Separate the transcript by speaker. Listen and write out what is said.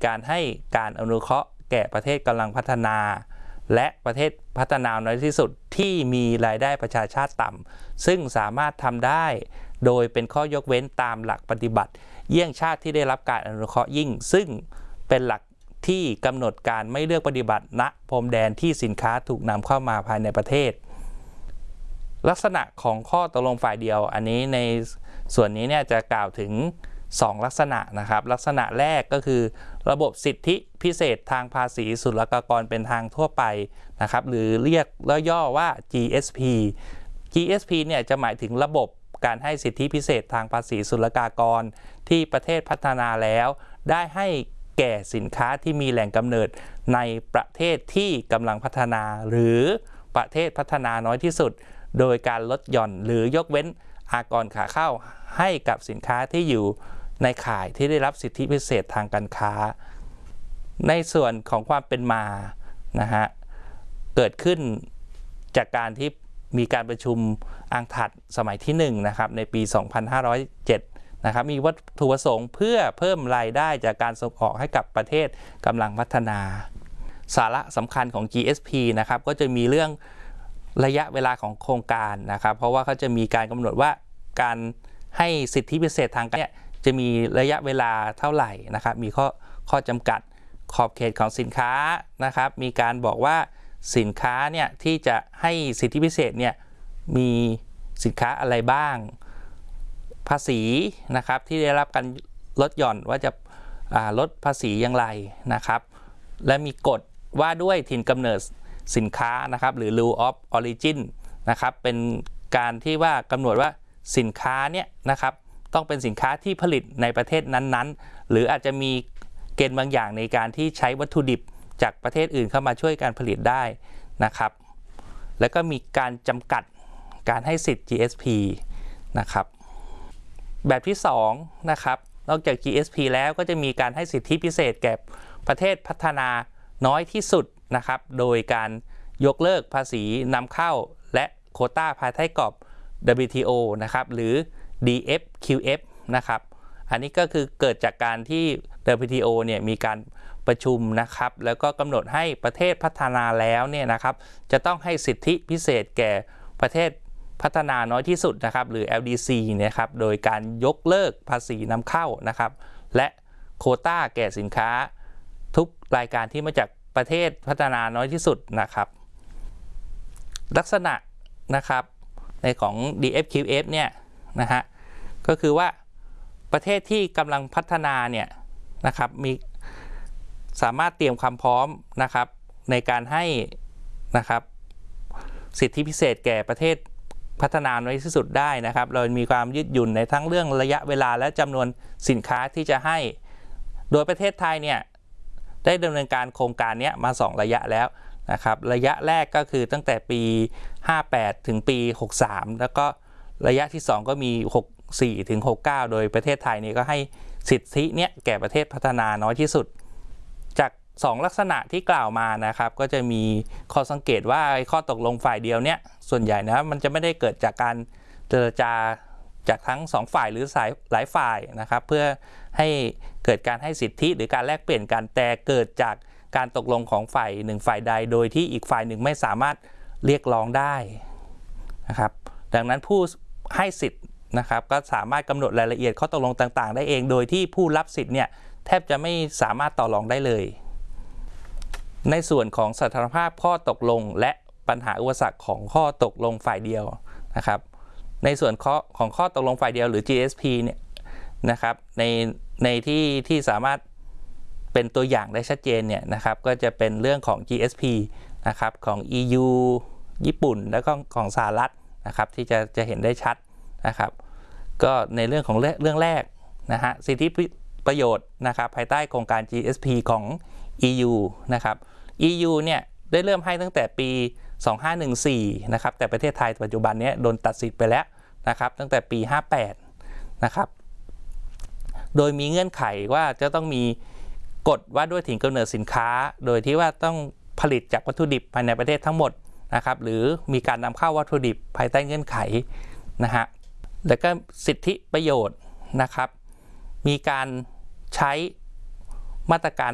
Speaker 1: การให้การอนุเคราะห์แก่ประเทศกำลังพัฒนาและประเทศพัฒนาน้อยที่สุดที่มีรายได้ประชาชาติต่ำซึ่งสามารถทำได้โดยเป็นข้อยกเว้นตามหลักปฏิบัติเยี่ยงชาติที่ได้รับการอนุเคราะห์ยิ่งซึ่งเป็นหลักที่กำหนดการไม่เลือกปฏิบัติณพรมแดนที่สินค้าถูกนำเข้ามาภายในประเทศลักษณะของข้อตกลงฝ่ายเดียวอันนี้ในส่วนนี้เนี่ยจะกล่าวถึง2ลักษณะนะครับลักษณะแรกก็คือระบบสิทธิพิเศษทางภาษีศุลกากรเป็นทางทั่วไปนะครับหรือเรียกย่อว่า GSP GSP เนี่ยจะหมายถึงระบบการให้สิทธิพิเศษทางภาษีศุลกากรที่ประเทศพัฒนาแล้วได้ให้แก่สินค้าที่มีแหล่งกำเนิดในประเทศที่กำลังพัฒนาหรือประเทศพัฒนาน้อยที่สุดโดยการลดหย่อนหรือยกเว้นอากรขาเข้าให้กับสินค้าที่อยู่ในข่ายที่ได้รับสิทธิพิเศษทางการค้าในส่วนของความเป็นมานะฮะเกิดขึ้นจากการที่มีการประชุมอังถัดสมัยที่1นะครับในปี 2507 นะครับมีวัตถุประสงค์เพื่อเพิ่มรายได้จากการส่งออกให้กับประเทศกำลังพัฒนาสาระสำคัญของ GSP นะครับก็จะมีเรื่องระยะเวลาของโครงการนะครับเพราะว่าเขาจะมีการกำหนดว่าการให้สิทธิพิเศษทางการเนี่ยจะมีระยะเวลาเท่าไหร่นะครับมีข้อจำกัดขอบเขตของสินค้านะครับมีการบอกว่าสินค้าเนี่ยที่จะให้สิทธิพิเศษเนี่ยมีสินค้าอะไรบ้างภาษีนะครับที่ได้รับการลดหย่อนว่าจะลดภาษีอย่างไรนะครับและมีกฎว่าด้วยถิ่นกำเนิดสินค้านะครับหรือ rule of origin นะครับเป็นการที่ว่ากำหนดว่าสินค้าเนี่ยนะครับต้องเป็นสินค้าที่ผลิตในประเทศนั้นๆหรืออาจจะมีเกณฑ์บางอย่างในการที่ใช้วัตถุดิบจากประเทศอื่นเข้ามาช่วยการผลิตได้นะครับแล้วก็มีการจำกัดการให้สิทธิ์ GSP นะครับแบบที่2นะครับนอกจาก GSP แล้วก็จะมีการให้สิทธิพิเศษแก่ประเทศพัฒนาน้อยที่สุดนะครับโดยการยกเลิกภาษีนำเข้าและโควต้าภายใต้กรอบ WTO นะครับหรือ DFQF นะครับอันนี้ก็คือเกิดจากการที่ WTO เนี่ยมีการประชุมนะครับแล้วก็กำหนดให้ประเทศพัฒนาแล้วเนี่ยนะครับจะต้องให้สิทธิพิเศษแก่ประเทศพัฒนาน้อยที่สุดนะครับหรือ LDC นะครับโดยการยกเลิกภาษีนำเข้านะครับและโควต้าแก่สินค้าทุกรายการที่มาจากประเทศพัฒนาน้อยที่สุดนะครับลักษณะนะครับในของ DFQF เนี่ยนะฮะก็คือว่าประเทศที่กำลังพัฒนาเนี่ยนะครับมีสามารถเตรียมความพร้อมนะครับในการให้นะครับสิทธิพิเศษแก่ประเทศพัฒนาน้อยที่สุดได้นะครับเรามีความยืดหยุ่นในทั้งเรื่องระยะเวลาและจำนวนสินค้าที่จะให้โดยประเทศไทยเนี่ยได้ดำเนินการโครงการนี้มา2ระยะแล้วนะครับระยะแรกก็คือตั้งแต่ปี58ถึงปี63แล้วก็ระยะที่2ก็มี64ถึง69โดยประเทศไทยนี่ก็ให้สิทธิเนี้ยแก่ประเทศพัฒนาน้อยที่สุดจาก2ลักษณะที่กล่าวมานะครับก็จะมีข้อสังเกตว่าข้อตกลงฝ่ายเดียวเนี้ยส่วนใหญ่นะมันจะไม่ได้เกิดจากการเจรจาจากทั้ง2ฝ่ายหรือหลายฝ่ายนะครับเพื่อให้เกิดการให้สิทธิหรือการแลกเปลี่ยนกันแต่เกิดจากการตกลงของฝ่ายหนึ่งฝ่ายใดโดยที่อีกฝ่ายหนึ่งไม่สามารถเรียกร้องได้นะครับดังนั้นผู้ให้สิทธิ์นะครับก็สามารถกำหนดรายละเอียดข้อตกลงต่างๆได้เองโดยที่ผู้รับสิทธิ์เนี่ยแทบจะไม่สามารถต่อรองได้เลยในส่วนของสถานภาพข้อตกลงและปัญหาอุปสรรคของข้อตกลงฝ่ายเดียวนะครับในส่วนของข้อตกลงฝ่ายเดียวหรือ GSP เนี่ยนะครับในที่สามารถเป็นตัวอย่างได้ชัดเจนเนี่ยนะครับก็จะเป็นเรื่องของ GSP นะครับของ EU ญี่ปุ่นแล้วก็ของสหรัฐนะครับที่จะเห็นได้ชัดนะครับก็ในเรื่องของเรื่องแรกนะฮะสิทธิประโยชน์นะครับภายใต้โครงการ GSP ของ EU นะครับ EU เนี่ยได้เริ่มให้ตั้งแต่ปี2514นะครับแต่ประเทศไทยปัจจุบันนี้โดนตัดสิทธิ์ไปแล้วนะครับตั้งแต่ปี58นะครับโดยมีเงื่อนไขว่าจะต้องมีกฎว่าด้วยถิ่นกำเนิดสินค้าโดยที่ว่าต้องผลิตจากวัตถุดิบภายในประเทศทั้งหมดนะครับหรือมีการนำเข้าวัตถุดิบภายใต้เงื่อนไขนะฮะแล้วก็สิทธิประโยชน์นะครับมีการใช้มาตรการ